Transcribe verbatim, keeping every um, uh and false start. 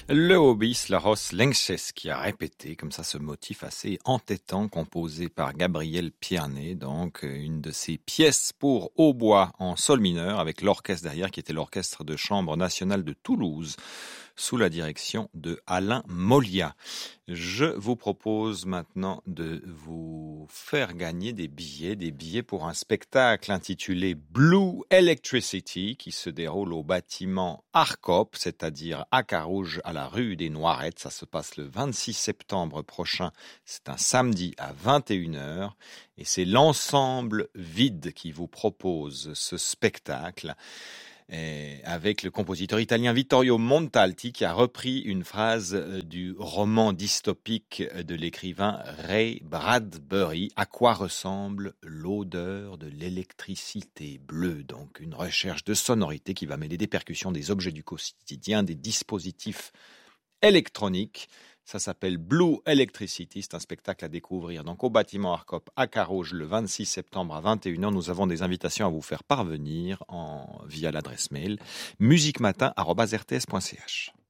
Le Hobis Laros Lenches qui a répété comme ça ce motif assez entêtant composé par Gabriel Pierné, donc une de ses pièces pour hautbois en sol mineur avec l'orchestre derrière qui était l'Orchestre de Chambre Nationale de Toulouse sous la direction de Alain Molia. Je vous propose maintenant de vous faire gagner des billets, des billets pour un spectacle intitulé Blue Electricity qui se déroule au bâtiment Arcop, c'est-à-dire à Carouge à la rue des Noirettes. Ça se passe le vingt-six septembre prochain. C'est un samedi à vingt et une heures et c'est l'ensemble Vide qui vous propose ce spectacle. Et avec le compositeur italien Vittorio Montalti qui a repris une phrase du roman dystopique de l'écrivain Ray Bradbury, à quoi ressemble l'odeur de l'électricité bleue. Donc une recherche de sonorité qui va mêler des percussions, des objets du quotidien, des dispositifs électroniques. Ça s'appelle Blue Electricity, c'est un spectacle à découvrir. Donc au bâtiment Arcop à Carouge le vingt-six septembre à vingt et une heures, nous avons des invitations à vous faire parvenir en, via l'adresse mail musiquematin arobase r t s point c h.